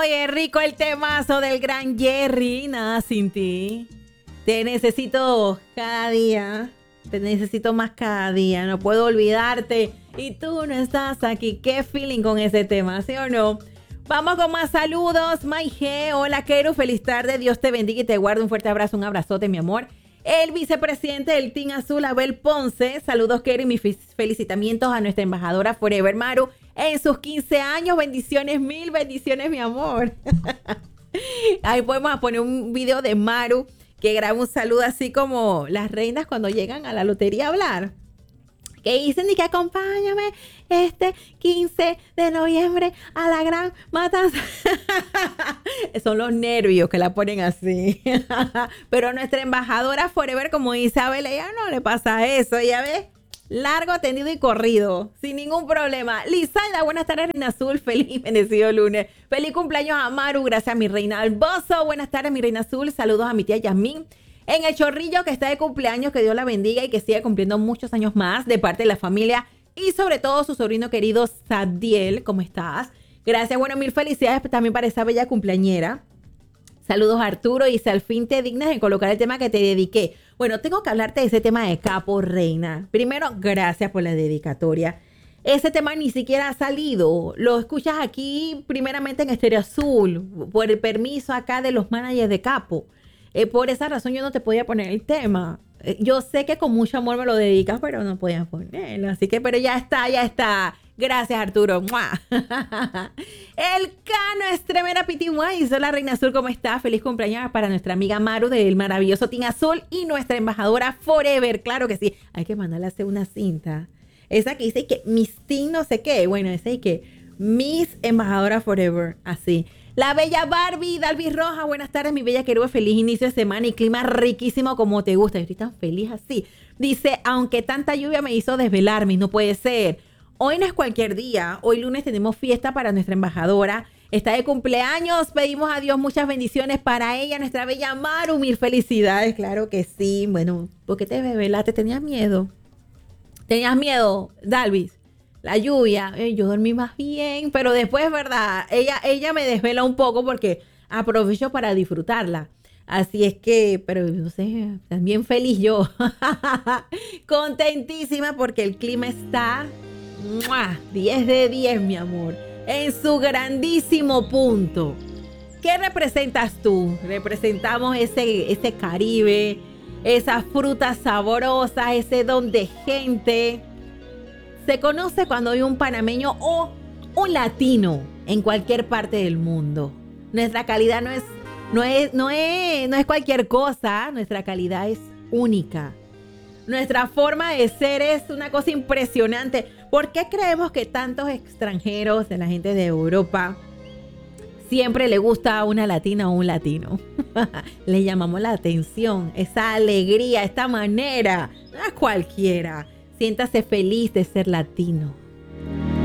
Oye, rico el temazo del gran Jerry. Nada sin ti. Te necesito cada día. Te necesito más cada día. No puedo olvidarte. Y tú no estás aquí. ¿Qué feeling con ese tema? ¿Sí o no? Vamos con más saludos. Maije. Hola, Keru. Feliz tarde. Dios te bendiga y te guarde. Un fuerte abrazo. Un abrazote, mi amor. El vicepresidente del Team Azul, Abel Ponce. Saludos, Keru. Y mis felicitamientos a nuestra embajadora Forever Maru en sus 15 años. Bendiciones, mil bendiciones, mi amor. Ahí podemos poner un video de Maru que graba un saludo así como las reinas cuando llegan a la lotería a hablar. Que dicen y que acompáñame este 15 de noviembre a la gran matanza. Son los nervios que la ponen así. Pero nuestra embajadora Forever, como dice Abel, ella no le pasa eso. Ya ves, largo, tendido y corrido, sin ningún problema. Lizaida, buenas tardes, Reina Azul. Feliz y bendecido lunes. Feliz cumpleaños a Maru, gracias a mi reina Albozo. Buenas tardes, mi Reina Azul. Saludos a mi tía Yasmín en el Chorrillo, que está de cumpleaños. Que Dios la bendiga y que siga cumpliendo muchos años más de parte de la familia y sobre todo su sobrino querido Sadiel. ¿Cómo estás? Gracias, bueno, mil felicidades también para esa bella cumpleañera. Saludos, Arturo. Y si al fin te dignas en colocar el tema que te dediqué. Bueno, tengo que hablarte de ese tema de Capo, reina. Primero, gracias por la dedicatoria. Ese tema ni siquiera ha salido. Lo escuchas aquí primeramente en Estéreo Azul, por el permiso acá de los managers de Capo. Por esa razón yo no te podía poner el tema. Yo sé que con mucho amor me lo dedicas, pero no podía ponerlo. Así que, pero ya está, ya está. Gracias, Arturo. ¡Mua! El Cano Estremera Pitimua dice: la Reina Azul, ¿cómo está? Feliz cumpleaños para nuestra amiga Maru del maravilloso Team Azul y nuestra embajadora Forever. Claro que sí. Hay que mandarle a hacer una cinta. Esa que dice que Miss Team no sé qué. Bueno, esa y que Miss Embajadora Forever. Así. La bella Barbie, Dalvis Roja, buenas tardes, mi bella querida, feliz inicio de semana y clima riquísimo como te gusta. Yo estoy tan feliz así. Dice, aunque tanta lluvia me hizo desvelarme, no puede ser. Hoy no es cualquier día, hoy lunes tenemos fiesta para nuestra embajadora. Está de cumpleaños, pedimos a Dios muchas bendiciones para ella, nuestra bella Maru, mil felicidades, claro que sí. Bueno, ¿por qué te desvelaste? ¿Tenías miedo? ¿Tenías miedo, Dalvis? La lluvia, yo dormí más bien, pero después, ¿verdad? Ella me desvela un poco porque aprovecho para disfrutarla. Así es que, pero no sé, también feliz yo. Contentísima porque el clima está 10 de 10, mi amor, en su grandísimo punto. ¿Qué representas tú? Representamos ese Caribe, esas frutas saborosas, ese don de gente. Se conoce cuando hay un panameño o un latino en cualquier parte del mundo. Nuestra calidad no es cualquier cosa. Nuestra calidad es única. Nuestra forma de ser es una cosa impresionante. ¿Por qué creemos que tantos extranjeros, de la gente de Europa, siempre le gusta a una latina o un latino? Le llamamos la atención, esa alegría, esta manera. No es cualquiera. Siéntase feliz de ser latino.